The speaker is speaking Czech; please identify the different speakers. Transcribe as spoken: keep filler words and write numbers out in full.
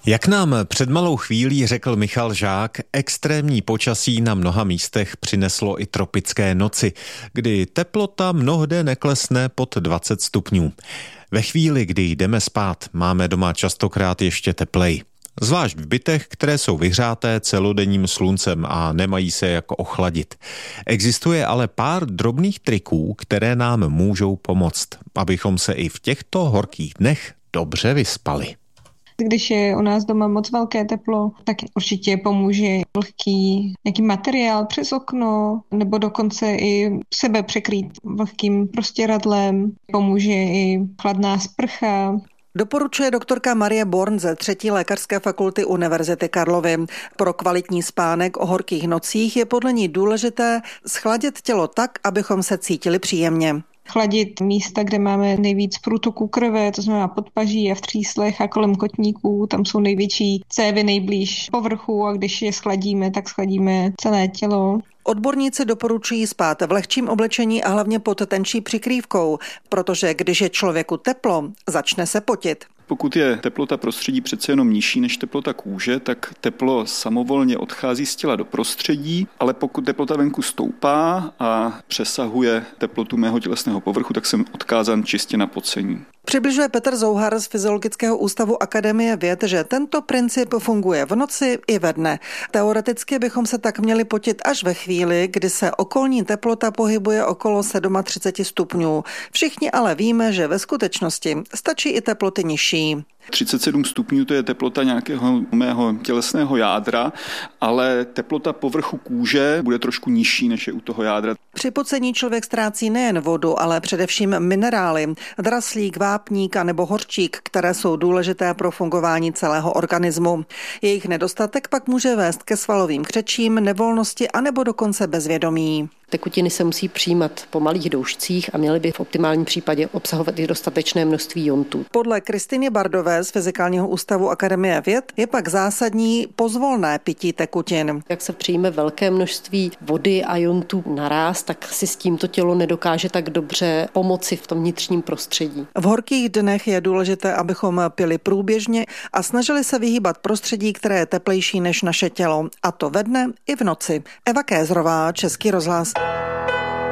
Speaker 1: Jak nám před malou chvílí řekl Michal Žák, extrémní počasí na mnoha místech přineslo i tropické noci, kdy teplota mnohde neklesne pod dvacet stupňů. Ve chvíli, kdy jdeme spát, máme doma častokrát ještě teplej. Zvlášť v bytech, které jsou vyhřáté celodenním sluncem a nemají se jak ochladit. Existuje ale pár drobných triků, které nám můžou pomoct, abychom se i v těchto horkých dnech dobře vyspali.
Speaker 2: Když je u nás doma moc velké teplo, tak určitě pomůže vlhký nějaký materiál přes okno, nebo dokonce i sebe překrýt vlhkým prostěradlem. Pomůže i chladná sprcha.
Speaker 3: Doporučuje doktorka Marie Born ze třetí lékařské fakulty Univerzity Karlovy. Pro kvalitní spánek o horkých nocích je podle ní důležité schladit tělo tak, abychom se cítili příjemně.
Speaker 2: Chladit místa, kde máme nejvíc průtoku krve, to znamená podpaží a v tříslech a kolem kotníků, tam jsou největší cévy nejblíž povrchu a když je schladíme, tak schladíme celé tělo.
Speaker 3: Odborníci doporučují spát v lehčím oblečení a hlavně pod tenčí přikrývkou, protože když je člověku teplo, začne se potit.
Speaker 4: Pokud je teplota prostředí přece jenom nižší než teplota kůže, tak teplo samovolně odchází z těla do prostředí, ale pokud teplota venku stoupá a přesahuje teplotu mého tělesného povrchu, tak jsem odkázán čistě na pocení.
Speaker 3: Přibližuje Petr Zouhar z Fyziologického ústavu Akademie věd, že tento princip funguje v noci i ve dne. Teoreticky bychom se tak měli potit až ve chvíli, kdy se okolní teplota pohybuje okolo třicet sedm stupňů. Všichni ale víme, že ve skutečnosti stačí i teploty nižší.
Speaker 4: třicet sedm stupňů to je teplota nějakého mého tělesného jádra, ale teplota povrchu kůže bude trošku nižší, než je u toho jádra.
Speaker 3: Při pocení člověk ztrácí nejen vodu, ale především minerály, draslík, vápník a nebo hořčík, které jsou důležité pro fungování celého organismu. Jejich nedostatek pak může vést ke svalovým křečím, nevolnosti a nebo dokonce bezvědomí.
Speaker 5: Tekutiny se musí přijímat po malých doušcích a měly by v optimálním případě obsahovat i dostatečné množství jontů.
Speaker 3: Podle Kristýny Bardové z Fyzikálního ústavu Akademie věd je pak zásadní pozvolné pití tekutin.
Speaker 5: Jak se přijme velké množství vody a jontů naráz, tak si s tímto tělo nedokáže tak dobře pomoci v tom vnitřním prostředí.
Speaker 3: V horkých dnech je důležité, abychom pili průběžně a snažili se vyhýbat prostředí, které je teplejší než naše tělo. A to ve dne i v noci. Eva Kézrová, Český rozhlas.